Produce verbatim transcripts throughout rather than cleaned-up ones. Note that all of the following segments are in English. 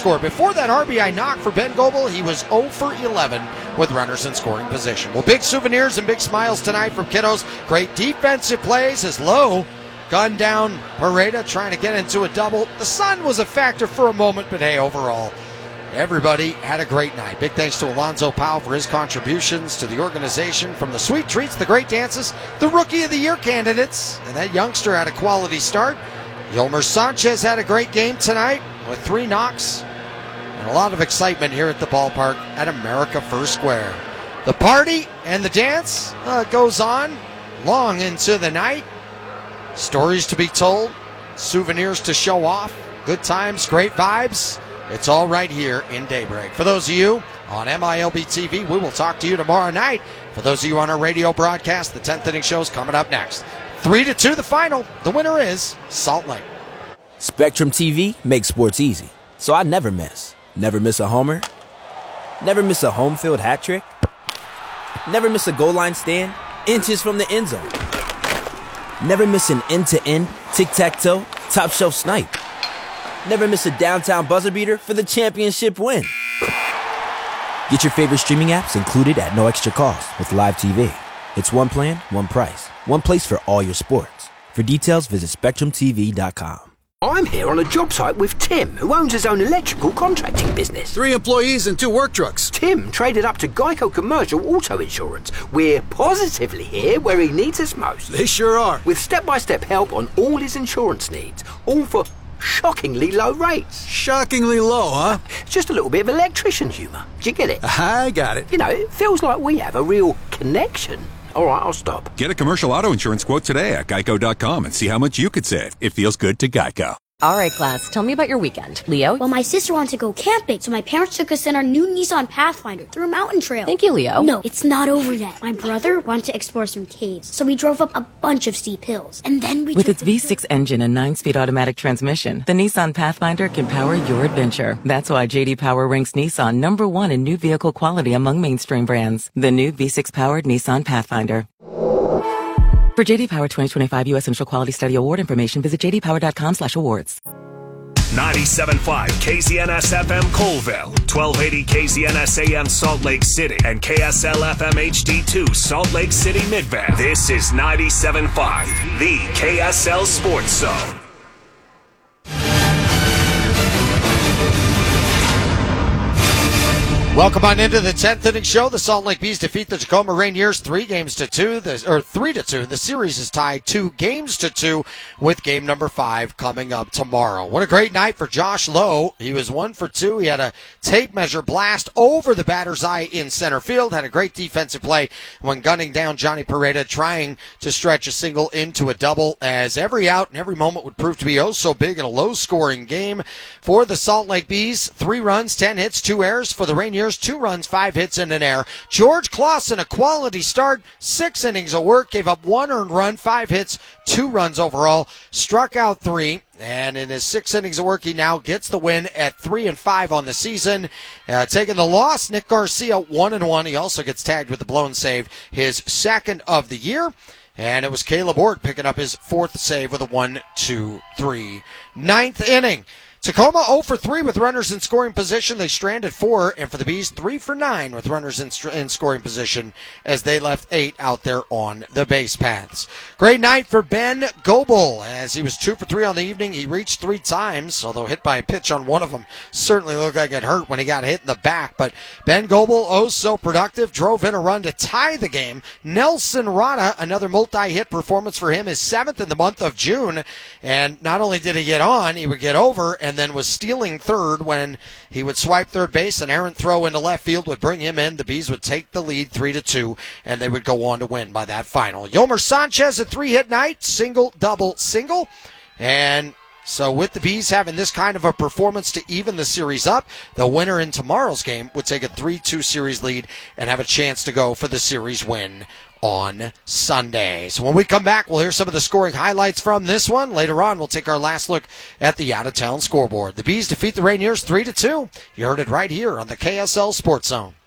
score. Before that R B I knock for Ben Goebel, he was zero for eleven with runners in scoring position. Well, big souvenirs and big smiles tonight from kiddos. Great defensive plays as Lowe gunned down Pareda trying to get into a double. The sun was a factor for a moment, but hey, overall, everybody had a great night. Big thanks to Alonzo Powell for his contributions to the organization, from the sweet treats, the great dances, the Rookie of the Year candidates, and that youngster had a quality start. Yolmer Sanchez had a great game tonight with three knocks and a lot of excitement here at the ballpark at America First Square. The party and the dance uh, goes on long into the night. Stories to be told, souvenirs to show off, good times, great vibes. It's all right here in Daybreak. For those of you on M I L B T V, we will talk to you tomorrow night. For those of you on our radio broadcast, the tenth inning show is coming up next. Three to two, the final. The winner is Salt Lake. Spectrum T V makes sports easy, so I never miss. Never miss a homer. Never miss a home field hat trick. Never miss a goal line stand inches from the end zone. Never miss an end-to-end, tic-tac-toe, top-shelf snipe. Never miss a downtown buzzer beater for the championship win. Get your favorite streaming apps included at no extra cost with Live T V. It's one plan, one price, one place for all your sports. For details, visit Spectrum T V dot com. I'm here on a job site with Tim, who owns his own electrical contracting business. Three employees and two work trucks. Tim traded up to Geico Commercial Auto Insurance. We're positively here where he needs us most. They sure are. With step-by-step help on all his insurance needs, all for shockingly low rates. Shockingly low, huh? Just a little bit of electrician humour. Do you get it? I got it. You know, it feels like we have a real connection. All right, I'll stop. Get a commercial auto insurance quote today at geico dot com and see how much you could save. It feels good to Geico. All right, class, tell me about your weekend. Leo? Well, my sister wanted to go camping, so my parents took us in our new Nissan Pathfinder through a mountain trail. Thank you, Leo. No, it's not over yet. My brother wanted to explore some caves, so we drove up a bunch of steep hills. And then we With took its the V six engine and nine-speed automatic transmission, the Nissan Pathfinder can power your adventure. That's why J D Power ranks Nissan number one in new vehicle quality among mainstream brands. The new V six-powered Nissan Pathfinder. For J D Power twenty twenty-five U S Initial Quality Study Award information, visit j d power dot com slash awards. ninety-seven point five K Z N S F M Colville, twelve eighty K Z N S A M Salt Lake City, and K S L F M H D two Salt Lake City Midvale. This is ninety-seven point five, the K S L Sports Zone. Welcome on into the tenth inning show. The Salt Lake Bees defeat the Tacoma Rainiers three games to two, the, or three to two. The series is tied two games to two with game number five coming up tomorrow. What a great night for Josh Lowe. He was one for two. He had a tape measure blast over the batter's eye in center field. Had a great defensive play when gunning down Johnny Pareda, trying to stretch a single into a double, as every out and every moment would prove to be oh so big in a low-scoring game for the Salt Lake Bees. Three runs, ten hits, two errors for the Rainiers. Two runs, five hits, and an error. George Clausen, a quality start, six innings of work, gave up one earned run, five hits, two runs overall, struck out three, and in his six innings of work, he now gets the win at three and five on the season. Uh, taking the loss, Nick Garcia, one and one. He also gets tagged with the blown save, his second of the year. And it was Caleb Ort picking up his fourth save with a one, two, three. Ninth inning. Tacoma oh for three with runners in scoring position. They stranded four, and for the Bees, three for nine with runners in, in scoring position as they left eight out there on the base paths. Great night for Ben Goebel as he was two for three on the evening. He reached three times, although hit by a pitch on one of them. Certainly looked like it hurt when he got hit in the back, but Ben Goebel, oh so productive, drove in a run to tie the game. Nelson Rada, another multi-hit performance for him, his seventh in the month of June, and not only did he get on, he would get over, and and then was stealing third when he would swipe third base. An errant throw into left field would bring him in. The Bees would take the lead three to two, and they would go on to win by that final. Yolmer Sanchez, a three-hit night, single, double, single. And so with the Bees having this kind of a performance to even the series up, the winner in tomorrow's game would take a three two series lead and have a chance to go for the series win on Sunday. So when we come back, we'll hear some of the scoring highlights from this one. Later on, we'll take our last look at the out-of-town scoreboard. The Bees defeat the Rainiers three to two. You heard it right here on the K S L Sports Zone.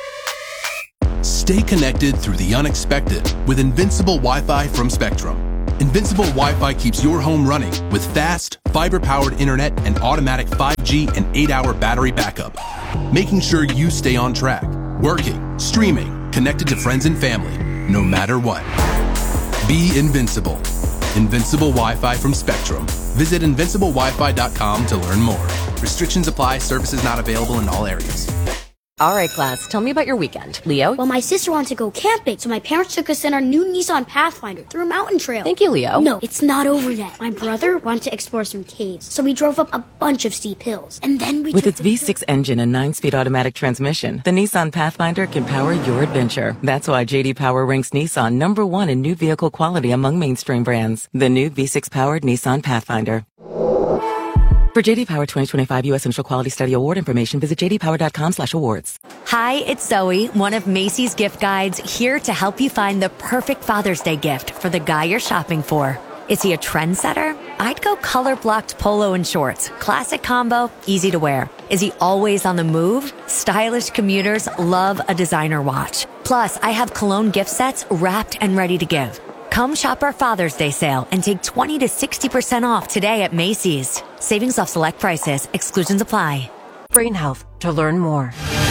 Stay connected through the unexpected with Invincible Wi-Fi from Spectrum. Invincible Wi-Fi keeps your home running with fast, fiber-powered internet and automatic five G and eight hour battery backup, making sure you stay on track, working, streaming, connected to friends and family, no matter what. Be invincible. Invincible Wi-Fi from Spectrum. Visit invincible wi fi dot com to learn more. Restrictions apply. Services not available in all areas. All right, class, tell me about your weekend. Leo? Well, my sister wanted to go camping, so my parents took us in our new Nissan Pathfinder through a mountain trail. Thank you, Leo. No, it's not over yet. My brother wanted to explore some caves, so we drove up a bunch of steep hills. And then we With took its the- V six engine and nine-speed automatic transmission, the Nissan Pathfinder can power your adventure. That's why J D Power ranks Nissan number one in new vehicle quality among mainstream brands. The new V six-powered Nissan Pathfinder. For J D Power twenty twenty-five U S Initial Quality Study Award information, visit j d power dot com slash awards. Hi, it's Zoe, one of Macy's gift guides, here to help you find the perfect Father's Day gift for the guy you're shopping for. Is he a trendsetter? I'd go color-blocked polo and shorts. Classic combo, easy to wear. Is he always on the move? Stylish commuters love a designer watch. Plus, I have cologne gift sets wrapped and ready to give. Come shop our Father's Day sale and take twenty to sixty percent off today at Macy's. Savings off select prices. Exclusions apply. Brain Health to learn more.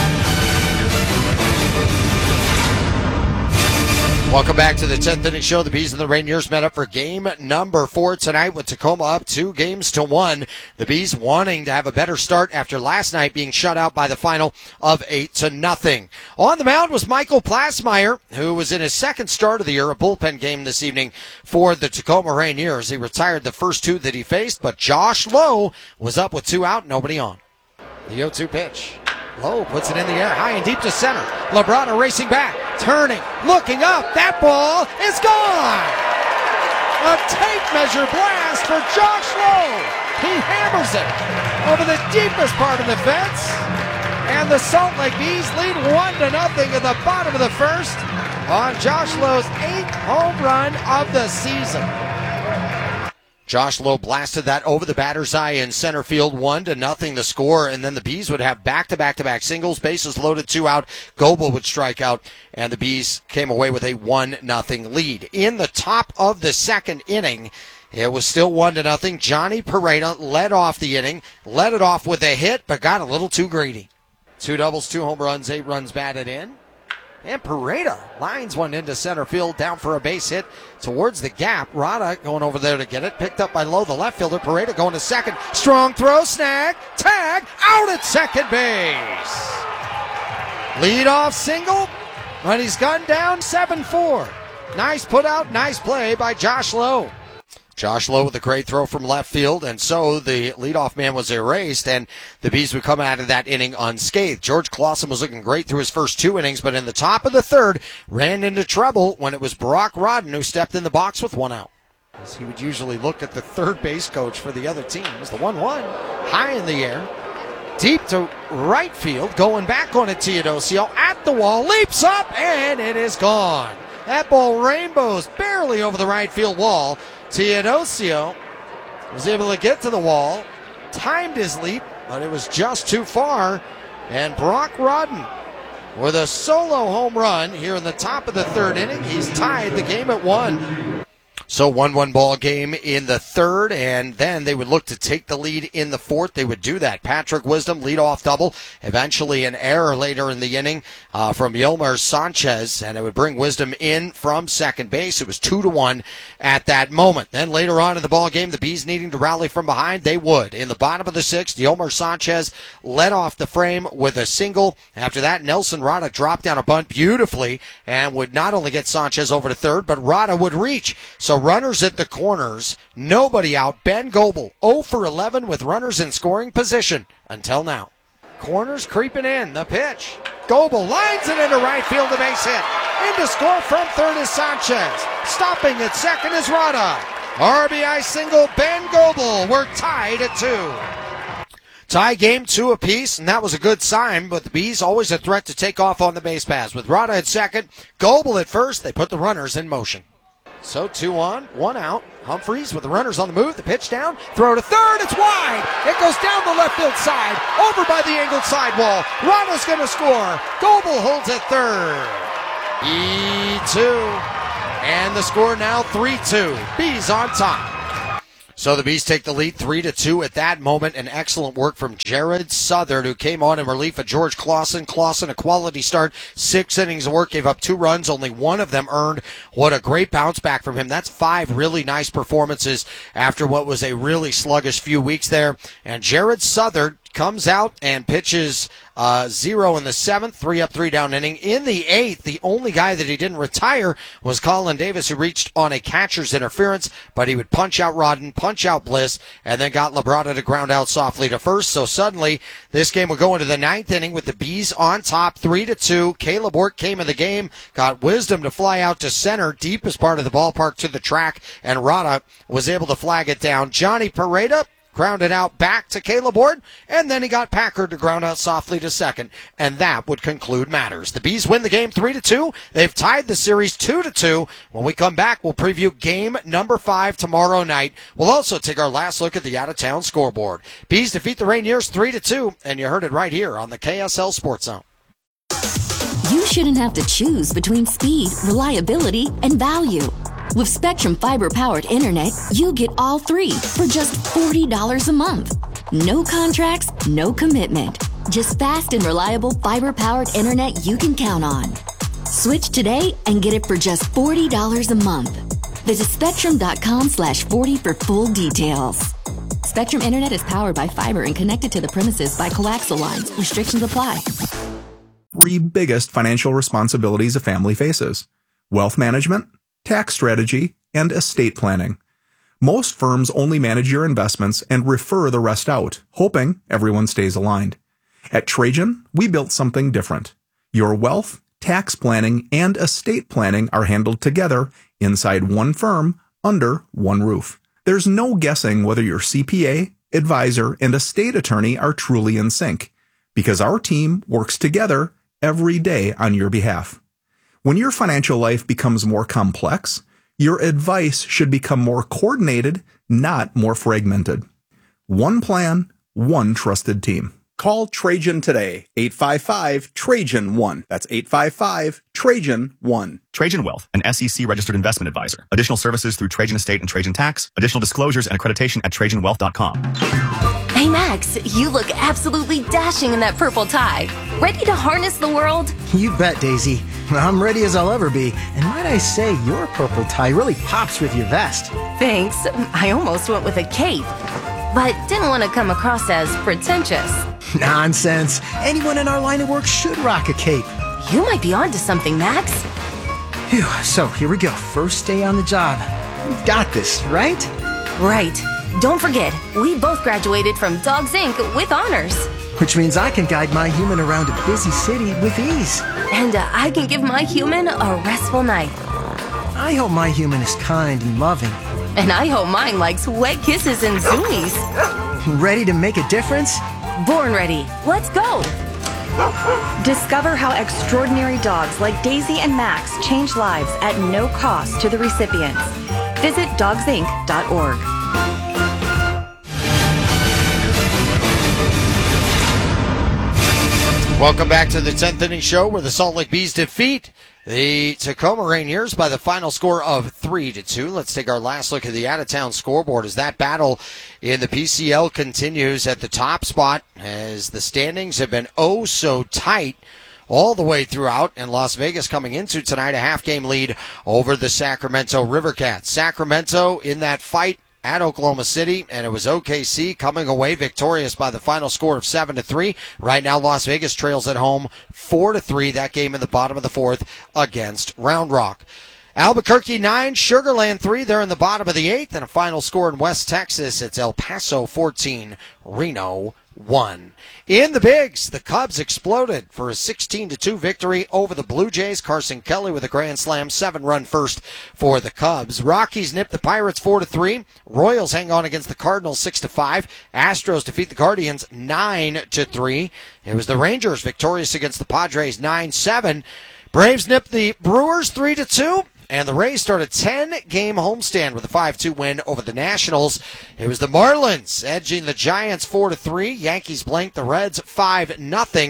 Welcome back to the tenth inning show. The Bees and the Rainiers met up for game number four tonight with Tacoma up two games to one. The Bees wanting to have a better start after last night being shut out by the final of eight to nothing. On the mound was Michael Plasmeyer, who was in his second start of the year, a bullpen game this evening for the Tacoma Rainiers. He retired the first two that he faced, but Josh Lowe was up with two out, nobody on. The oh two pitch. Lowe puts it in the air, high and deep to center. Labrada racing back, turning, looking up. That ball is gone! A tape measure blast for Josh Lowe. He hammers it over the deepest part of the fence. And the Salt Lake Bees lead one to nothing at the bottom of the first on Josh Lowe's eighth home run of the season. Josh Lowe blasted that over the batter's eye in center field, one to nothing the score, and then the Bees would have back-to-back-to-back singles, bases loaded, two out. Goebel would strike out, and the Bees came away with a one nothing lead. In the top of the second inning, it was still one to nothing. Johnny Pereda led off the inning, led it off with a hit, but got a little too greedy. Two doubles, two home runs, eight runs batted in. And Pereda lines one into center field, down for a base hit towards the gap. Rada going over there to get it. Picked up by Lowe, the left fielder. Pereda going to second. Strong throw, snag, tag, out at second base. Leadoff single, but he's gone down seven four. Nice put out, nice play by Josh Lowe. Josh Lowe with a great throw from left field, and so the leadoff man was erased, and the Bees would come out of that inning unscathed. George Clausen was looking great through his first two innings, but in the top of the third, ran into trouble when it was Brock Rodden who stepped in the box with one out. As he would usually look at the third base coach for the other team. It was the one one, high in the air, deep to right field, going back on it, Teodosio at the wall, leaps up, and it is gone. That ball rainbows barely over the right field wall. Teodosio was able to get to the wall, timed his leap, but it was just too far. And Brock Rodden with a solo home run here in the top of the third inning. He's tied the game at one. So one one ball game in the third, and then they would look to take the lead in the fourth. They would do that. Patrick Wisdom, leadoff double. Eventually an error later in the inning uh, from Yolmer Sanchez, and it would bring Wisdom in from second base. It was two to one at that moment. Then later on in the ball game, the Bees needing to rally from behind, they would. In the bottom of the sixth, Yolmer Sanchez led off the frame with a single. After that, Nelson Rada dropped down a bunt beautifully and would not only get Sanchez over to third, but Rada would reach. So runners at the corners, nobody out. Ben Goebel, oh for eleven with runners in scoring position until now. Corners creeping in, the pitch. Goebel lines it into right field, the base hit. In to score from third is Sanchez. Stopping at second is Rada. R B I single, Ben Goebel. We're tied at two. Tie game two apiece, and that was a good sign, but the Bees always a threat to take off on the base paths. With Rada at second, Goebel at first, they put the runners in motion. So two on, one out. Humphreys with the runners on the move. The pitch down. Throw to third. It's wide. It goes down the left field side. Over by the angled sidewall. Rada's going to score. Goebel holds at third. E two. And the score now three two. Bees on top. So the Bees take the lead three to two at that moment. An excellent work from Jared Southard, who came on in relief of George Clausen. Clausen, a quality start. Six innings of work, gave up two runs. Only one of them earned. What a great bounce back from him. That's five really nice performances after what was a really sluggish few weeks there. And Jared Southard comes out and pitches uh, zero in the seventh, three up, three down inning. In the eighth, the only guy that he didn't retire was Colin Davis, who reached on a catcher's interference, but he would punch out Rodden, punch out Bliss, and then got Labrada to ground out softly to first. So suddenly, this game would go into the ninth inning with the Bees on top, three to two. Caleb Ort came in the game, got Wisdom to fly out to center, deepest part of the ballpark to the track, and Rada was able to flag it down. Johnny Pareda grounded out back to Caleb Ort, and then he got Packard to ground out softly to second, and that would conclude matters. The Bees win the game three to two. They've tied the series two to two. When we come back, we'll preview game number five tomorrow night. We'll also take our last look at the out-of-town scoreboard. Bees defeat the Rainiers three to two, and you heard it right here on the K S L Sports Zone. You shouldn't have to choose between speed, reliability, and value. With Spectrum fiber-powered internet, you get all three for just forty dollars a month. No contracts, no commitment. Just fast and reliable fiber-powered internet you can count on. Switch today and get it for just forty dollars a month. Visit spectrum.com slash 40 for full details. Spectrum Internet is powered by fiber and connected to the premises by coaxial lines. Restrictions apply. Three biggest financial responsibilities a family faces: wealth management, tax strategy, and estate planning. Most firms only manage your investments and refer the rest out, hoping everyone stays aligned. At Trajan, we built something different. Your wealth, tax planning, and estate planning are handled together inside one firm under one roof. There's no guessing whether your C P A, advisor, and estate attorney are truly in sync, because our team works together every day on your behalf. When your financial life becomes more complex, your advice should become more coordinated, not more fragmented. One plan, one trusted team. Call Trajan today, eight five five, Trajan one. That's eight five five, Trajan one. Trajan Wealth, an S E C-registered investment advisor. Additional services through Trajan Estate and Trajan Tax. Additional disclosures and accreditation at trajan wealth dot com. Hey, Max, you look absolutely dashing in that purple tie. Ready to harness the world? You bet, Daisy. I'm ready as I'll ever be. And might I say, your purple tie really pops with your vest. Thanks. I almost went with a cape, but didn't want to come across as pretentious. Nonsense. Anyone in our line of work should rock a cape. You might be onto something, Max. Phew, so here we go. First day on the job. We've got this, right? Right. Don't forget, we both graduated from Dogs Incorporated with honors. Which means I can guide my human around a busy city with ease. And uh, I can give my human a restful night. I hope my human is kind and loving. And I hope mine likes wet kisses and zoomies. Ready to make a difference? Born ready. Let's go. Discover how extraordinary dogs like Daisy and Max change lives at no cost to the recipients. Visit dogs inc dot org. Welcome back to the tenth inning show, where the Salt Lake Bees defeat the Tacoma Rainiers by the final score of three to two. Let's take our last look at the out-of-town scoreboard as that battle in the P C L continues at the top spot, as the standings have been oh so tight all the way throughout, and Las Vegas coming into tonight a half-game lead over the Sacramento Rivercats. Sacramento in that fight at Oklahoma City, and it was O K C coming away victorious by the final score of seven to three. Right now, Las Vegas trails at home four to three. That game in the bottom of the fourth against Round Rock. Albuquerque nine, Sugar Land three. They're in the bottom of the eighth, and a final score in West Texas. It's El Paso fourteen, Reno one. In the Bigs, the Cubs exploded for a sixteen to two victory over the Blue Jays. Carson Kelly with a grand slam, seven-run first for the Cubs. Rockies nip the Pirates four to three. Royals hang on against the Cardinals six to five. Astros defeat the Guardians nine to three. It was the Rangers victorious against the Padres nine seven. Braves nip the Brewers three to two. And the Rays start a ten-game homestand with a five two win over the Nationals. It was the Marlins edging the Giants four to three. Yankees blanked the Reds five nothing.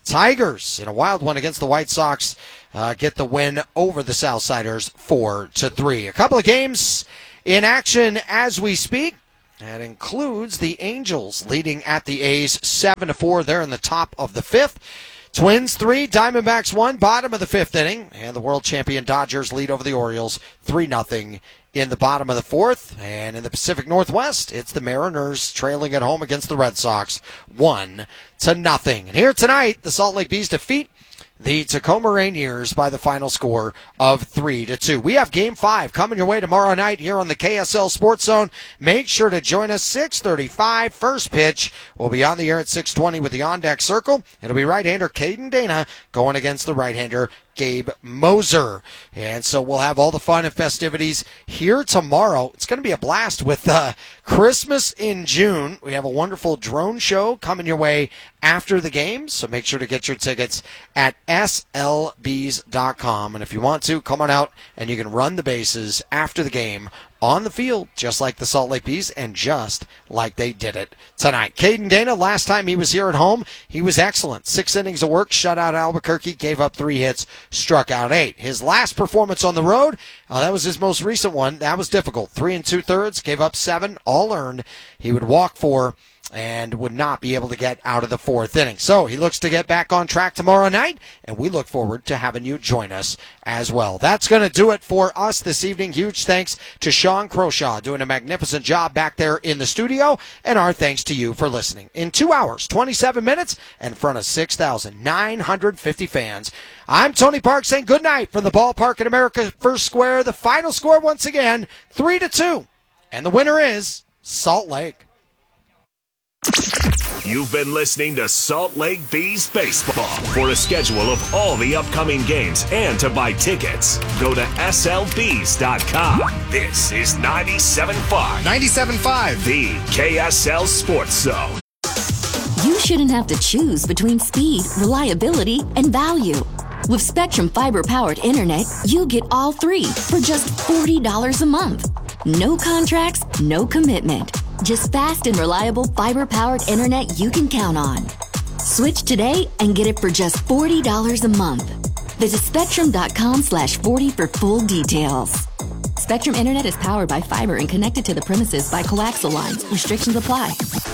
Tigers, in a wild one against the White Sox, uh, get the win over the Southsiders four to three. A couple of games in action as we speak. That includes the Angels leading at the A's seven to four. They're in the top of the fifth. Twins three, Diamondbacks one, bottom of the fifth inning. And the world champion Dodgers lead over the Orioles three nothing in the bottom of the fourth. And in the Pacific Northwest, it's the Mariners trailing at home against the Red Sox one to nothing. And here tonight, the Salt Lake Bees defeat the Tacoma Rainiers by the final score of three to two. We have game five coming your way tomorrow night here on the K S L Sports Zone. Make sure to join us six thirty-five. First pitch. We'll be on the air at six twenty with the On Deck Circle. It'll be right-hander Caden Dana going against the right-hander Gabe Moser. And so we'll have all the fun and festivities here tomorrow. It's going to be a blast with uh, Christmas in June. We have a wonderful drone show coming your way after the game, so make sure to get your tickets at S L Bs dot com. And if you want to, come on out and you can run the bases after the game on the field, just like the Salt Lake Bees and just like they did it tonight. Caden Dana, last time he was here at home, he was excellent. Six innings of work, shut out Albuquerque, gave up three hits, struck out eight. His last performance on the road, uh, that was his most recent one. That was difficult. Three and two-thirds, gave up seven, all earned. He would walk four and would not be able to get out of the fourth inning. So he looks to get back on track tomorrow night, and we look forward to having you join us as well. That's going to do it for us this evening. Huge thanks to Sean Croshaw doing a magnificent job back there in the studio, and our thanks to you for listening. In two hours, twenty-seven minutes, in front of six thousand nine hundred fifty fans, I'm Tony Park saying good night from the ballpark in America's First Square. The final score once again, three to two, and the winner is Salt Lake. You've been listening to Salt Lake Bees Baseball. For a schedule of all the upcoming games and to buy tickets, go to S L Bs dot com. This is ninety-seven point five. ninety-seven point five. The K S L Sports Zone. You shouldn't have to choose between speed, reliability, and value. With Spectrum Fiber-powered internet, you get all three for just forty dollars a month. No contracts, no commitment. Just fast and reliable fiber-powered internet you can count on. Switch today and get it for just forty dollars a month. Visit spectrum.com slash 40 for full details. Spectrum Internet is powered by fiber and connected to the premises by coaxial lines. Restrictions apply.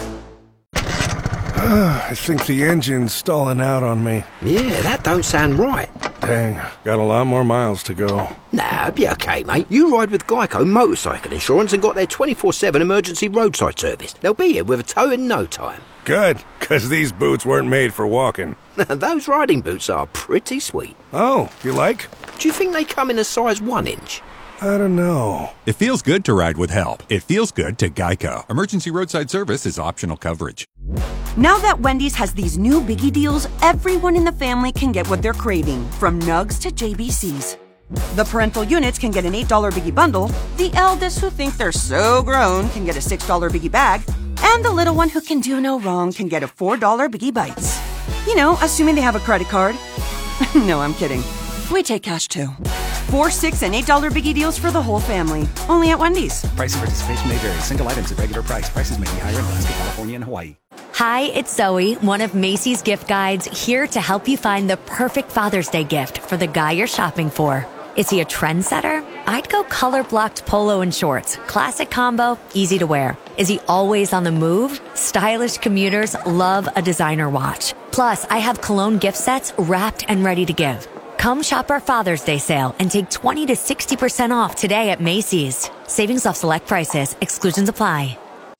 I think the engine's stalling out on me. Yeah, that don't sound right. Dang, got a lot more miles to go. Nah, be okay, mate. You ride with Geico Motorcycle Insurance and got their twenty-four seven emergency roadside service. They'll be here with a tow in no time. Good, because these boots weren't made for walking. Those riding boots are pretty sweet. Oh, you like? Do you think they come in a size one inch? I don't know. It feels good to ride with help. It feels good to Geico. Emergency roadside service is optional coverage. Now that Wendy's has these new biggie deals, everyone in the family can get what they're craving, from nugs to J B Cs. The parental units can get an eight dollar biggie bundle, the eldest who think they're so grown can get a six dollar biggie bag, and the little one who can do no wrong can get a four dollar biggie bites. You know, assuming they have a credit card. No, I'm kidding. We take cash too. Four, six, and eight dollar biggie deals for the whole family. Only at Wendy's. Price and participation may vary. Single items at regular price. Prices may be higher in Alaska, California, and Hawaii. Hi, it's Zoe, one of Macy's gift guides, here to help you find the perfect Father's Day gift for the guy you're shopping for. Is he a trendsetter? I'd go color-blocked polo and shorts. Classic combo, easy to wear. Is he always on the move? Stylish commuters love a designer watch. Plus, I have cologne gift sets wrapped and ready to give. Come shop our Father's Day sale and take twenty to sixty percent off today at Macy's. Savings off select prices. Exclusions apply.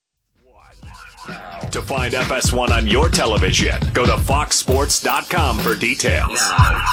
To find F S one on your television, go to fox sports dot com for details.